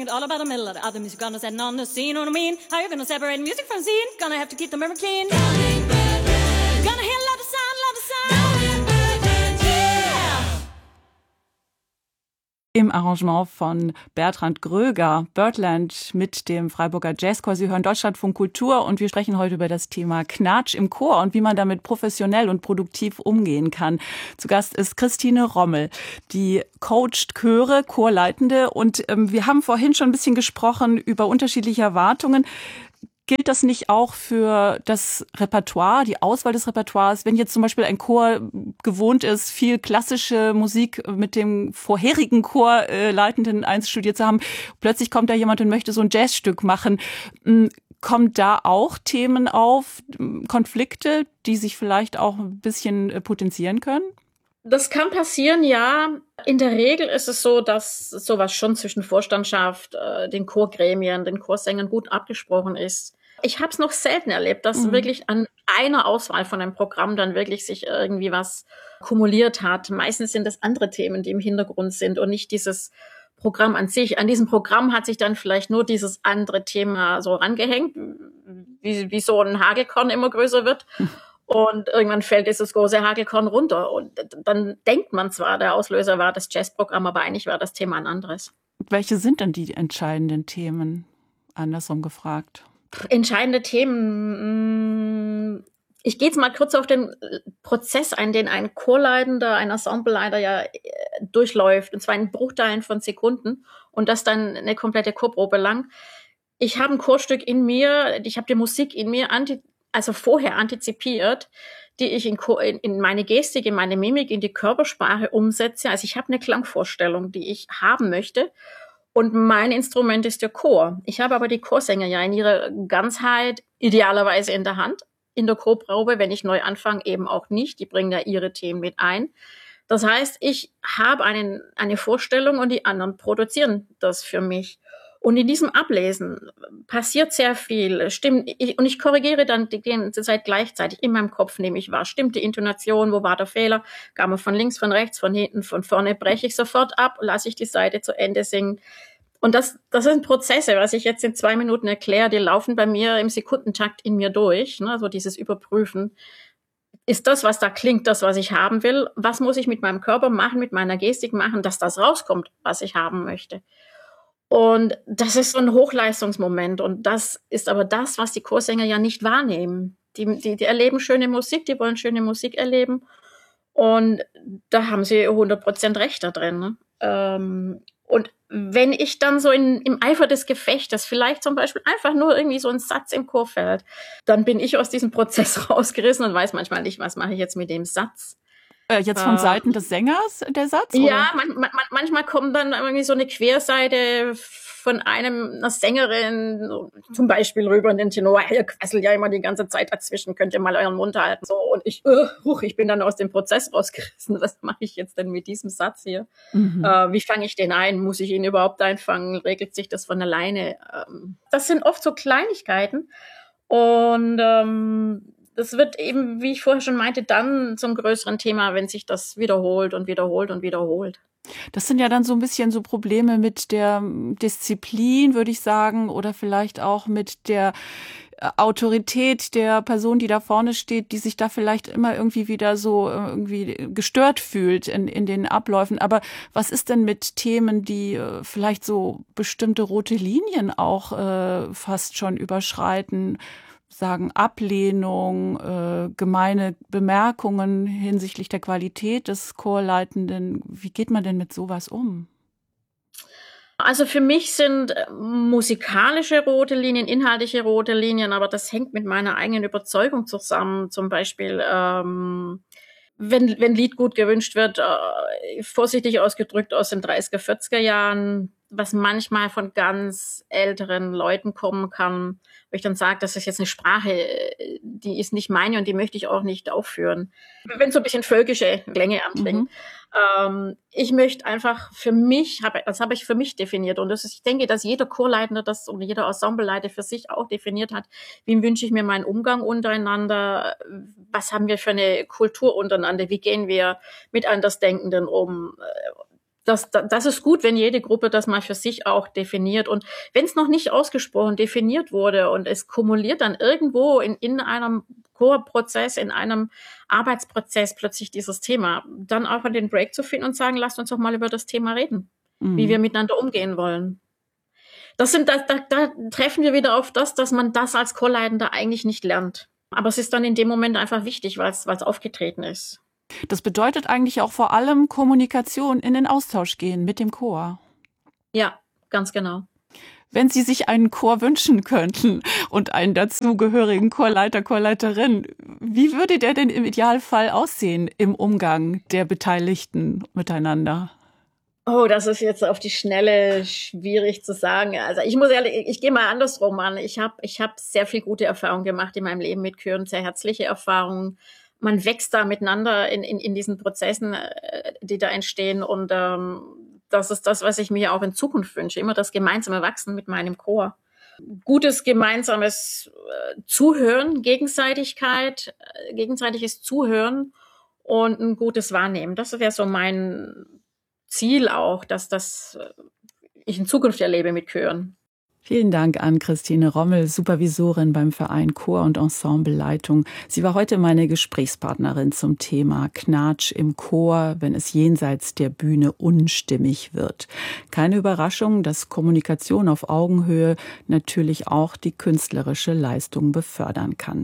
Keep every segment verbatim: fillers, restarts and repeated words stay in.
all about the middle of the other music. Gonna set on the scene, know what I mean? How you gonna separate music from scene? Gonna have to keep the memory clean. Gonna hear love the sound, love the sound. Yeah! Im Arrangement von Bertrand Gröger, Birdland mit dem Freiburger Jazzchor. Sie hören Deutschlandfunk Kultur und wir sprechen heute über das Thema Knatsch im Chor und wie man damit professionell und produktiv umgehen kann. Zu Gast ist Christine Rommel, die coacht Chöre, Chorleitende und ähm, wir haben vorhin schon ein bisschen gesprochen über unterschiedliche Erwartungen. Gilt das nicht auch für das Repertoire, die Auswahl des Repertoires? Wenn jetzt zum Beispiel ein Chor gewohnt ist, viel klassische Musik mit dem vorherigen Chorleitenden einstudiert zu haben, plötzlich kommt da jemand und möchte so ein Jazzstück machen. Kommen da auch Themen auf, Konflikte, die sich vielleicht auch ein bisschen potenzieren können? Das kann passieren, ja. In der Regel ist es so, dass sowas schon zwischen Vorstandschaft, den Chorgremien, den Chorsängern gut abgesprochen ist. Ich habe es noch selten erlebt, dass mhm. wirklich an einer Auswahl von einem Programm dann wirklich sich irgendwie was kumuliert hat. Meistens sind es andere Themen, die im Hintergrund sind und nicht dieses Programm an sich. An diesem Programm hat sich dann vielleicht nur dieses andere Thema so rangehängt, wie, wie so ein Hagelkorn immer größer wird. Mhm. Und irgendwann fällt dieses große Hagelkorn runter. Und dann denkt man zwar, der Auslöser war das Jazzprogramm, aber eigentlich war das Thema ein anderes. Welche sind denn die entscheidenden Themen, andersrum gefragt? Entscheidende Themen. Ich gehe jetzt mal kurz auf den Prozess ein, den ein Chorleitender, ein Ensembleleiter ja durchläuft. Und zwar in Bruchteilen von Sekunden. Und das dann eine komplette Chorprobe lang. Ich habe ein Chorstück in mir, ich habe die Musik in mir anti also vorher antizipiert, die ich in, in, in meine Gestik, in meine Mimik, in die Körpersprache umsetze. Also ich habe eine Klangvorstellung, die ich haben möchte. Und mein Instrument ist der Chor. Ich habe aber die Chorsänger ja in ihrer Ganzheit idealerweise in der Hand. In der Chorprobe, wenn ich neu anfange, eben auch nicht. Die bringen ja ihre Themen mit ein. Das heißt, ich habe einen, eine Vorstellung und die anderen produzieren das für mich. Und in diesem Ablesen passiert sehr viel. Stimmt, ich, und ich korrigiere dann die ganze Zeit gleichzeitig. In meinem Kopf nehme ich wahr. Stimmt die Intonation? Wo war der Fehler? Kam er von links, von rechts, von hinten, von vorne? Breche ich sofort ab? Lasse ich die Seite zu Ende singen? Und das, das sind Prozesse, was ich jetzt in zwei Minuten erkläre. Die laufen bei mir im Sekundentakt in mir durch. Ne? So dieses Überprüfen. Ist das, was da klingt, das, was ich haben will? Was muss ich mit meinem Körper machen, mit meiner Gestik machen, dass das rauskommt, was ich haben möchte? Und das ist so ein Hochleistungsmoment. Und das ist aber das, was die Chorsänger ja nicht wahrnehmen. Die, die, die erleben schöne Musik, die wollen schöne Musik erleben. Und da haben sie hundert Prozent recht da drin. Ne? Ähm, und wenn ich dann so in, im Eifer des Gefechtes vielleicht zum Beispiel einfach nur irgendwie so ein Satz im Chor fällt, dann bin ich aus diesem Prozess rausgerissen und weiß manchmal nicht, was mache ich jetzt mit dem Satz. Jetzt von Seiten des Sängers, der Satz? Ja, man, man, manchmal kommt dann irgendwie so eine Querseite von einem, einer Sängerin, so, zum Beispiel rüber in den Tenor, ihr quasselt ja immer die ganze Zeit dazwischen, könnt ihr mal euren Mund halten. So, und ich, uh, huch, ich bin dann aus dem Prozess rausgerissen. Was mache ich jetzt denn mit diesem Satz hier? Mhm. Äh, wie fange ich den ein? Muss ich ihn überhaupt einfangen? Regelt sich das von alleine? Ähm, das sind oft so Kleinigkeiten. Und ähm, das wird eben, wie ich vorher schon meinte, dann zum größeren Thema, wenn sich das wiederholt und wiederholt und wiederholt. Das sind ja dann so ein bisschen so Probleme mit der Disziplin, würde ich sagen, oder vielleicht auch mit der Autorität der Person, die da vorne steht, die sich da vielleicht immer irgendwie wieder so irgendwie gestört fühlt in, in den Abläufen. Aber was ist denn mit Themen, die vielleicht so bestimmte rote Linien auch äh, fast schon überschreiten? Sagen Ablehnung, äh, gemeine Bemerkungen hinsichtlich der Qualität des Chorleitenden. Wie geht man denn mit sowas um? Also für mich sind musikalische rote Linien, inhaltliche rote Linien, aber das hängt mit meiner eigenen Überzeugung zusammen. Zum Beispiel, ähm, wenn, wenn Lied gut gewünscht wird, äh, vorsichtig ausgedrückt aus den dreißiger, vierziger Jahren, was manchmal von ganz älteren Leuten kommen kann, wo ich dann sage, das ist jetzt eine Sprache, die ist nicht meine und die möchte ich auch nicht aufführen. Wenn so ein bisschen völkische Klänge anklingen. Mhm. Ähm, ich möchte einfach für mich, hab, das habe ich für mich definiert und das ist, ich denke, dass jeder Chorleitende das und jeder Ensembleleiter für sich auch definiert hat, wie wünsche ich mir meinen Umgang untereinander, was haben wir für eine Kultur untereinander, wie gehen wir mit Andersdenkenden um. Das, das ist gut, wenn jede Gruppe das mal für sich auch definiert. Und wenn es noch nicht ausgesprochen definiert wurde und es kumuliert dann irgendwo in, in einem Chorprozess, in einem Arbeitsprozess plötzlich dieses Thema, dann auch den Break zu finden und sagen, lasst uns doch mal über das Thema reden, mhm. wie wir miteinander umgehen wollen. Das sind, da, da, da treffen wir wieder auf das, dass man das als Chorleitender eigentlich nicht lernt. Aber es ist dann in dem Moment einfach wichtig, weil es aufgetreten ist. Das bedeutet eigentlich auch vor allem Kommunikation, in den Austausch gehen mit dem Chor. Ja, ganz genau. Wenn Sie sich einen Chor wünschen könnten und einen dazugehörigen Chorleiter, Chorleiterin, wie würde der denn im Idealfall aussehen im Umgang der Beteiligten miteinander? Oh, das ist jetzt auf die Schnelle schwierig zu sagen. Also ich muss ehrlich, ich gehe mal andersrum an. Ich habe ich hab sehr viel gute Erfahrungen gemacht in meinem Leben mit Chören, sehr herzliche Erfahrungen. Man wächst da miteinander in, in, in diesen Prozessen, die da entstehen. Und ähm, das ist das, was ich mir auch in Zukunft wünsche. Immer das gemeinsame Wachsen mit meinem Chor. Gutes gemeinsames äh, Zuhören, Gegenseitigkeit, äh, gegenseitiges Zuhören und ein gutes Wahrnehmen. Das wäre so mein Ziel auch, dass das äh, ich in Zukunft erlebe mit Chören. Vielen Dank an Christine Rommel, Supervisorin beim Verein Chor- und Ensembleleitung. Sie war heute meine Gesprächspartnerin zum Thema Knatsch im Chor, wenn es jenseits der Bühne unstimmig wird. Keine Überraschung, dass Kommunikation auf Augenhöhe natürlich auch die künstlerische Leistung befördern kann.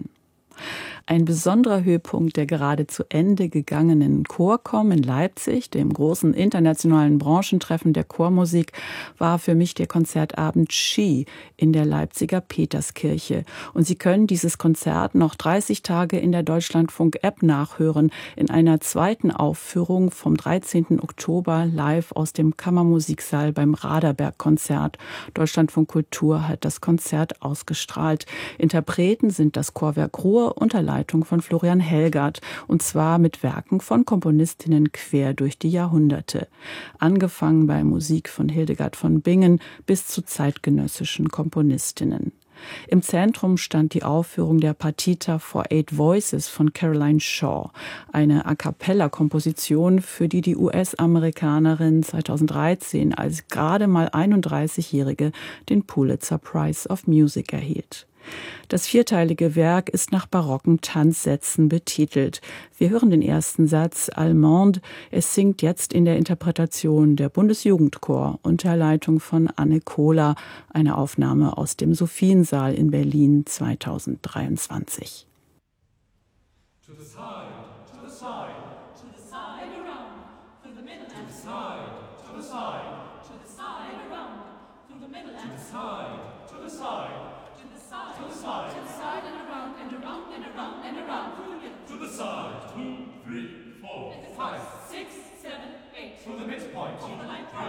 Ein besonderer Höhepunkt der gerade zu Ende gegangenen Chorcom in Leipzig, dem großen internationalen Branchentreffen der Chormusik, war für mich der Konzertabend Ski in der Leipziger Peterskirche. Und Sie können dieses Konzert noch dreißig Tage in der Deutschlandfunk-App nachhören, in einer zweiten Aufführung vom dreizehnten Oktober live aus dem Kammermusiksaal beim Raderberg-Konzert. Deutschlandfunk Kultur hat das Konzert ausgestrahlt. Interpreten sind das Chorwerk Ruhr unter Leitung von Florian Helgert, und zwar mit Werken von Komponistinnen quer durch die Jahrhunderte. Angefangen bei Musik von Hildegard von Bingen bis zu zeitgenössischen Komponistinnen. Im Zentrum stand die Aufführung der Partita for Eight Voices von Caroline Shaw, eine A-cappella-Komposition, für die die U S-Amerikanerin zweitausenddreizehn als gerade mal einunddreißigjährige den Pulitzer Prize of Music erhielt. Das vierteilige Werk ist nach barocken Tanzsätzen betitelt. Wir hören den ersten Satz, Allemande. Es singt jetzt in der Interpretation der Bundesjugendchor unter Leitung von Anne Kohler, eine Aufnahme aus dem Sophiensaal in Berlin zweitausenddreiundzwanzig. To the side, to the side, to the side around, through the middle and the side, to the side, to the side around, through the middle and the side, to the side. To the side, to the side and around and around and around and around. To the side, two, three, four, five, six, seven, eight. To the midpoint, to the line.